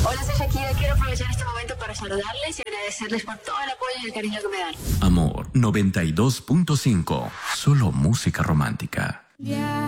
Hola, soy Shakira. Quiero aprovechar este momento para saludarles y agradecerles por todo el apoyo y el cariño que me dan. Amor 92.5. Solo música romántica.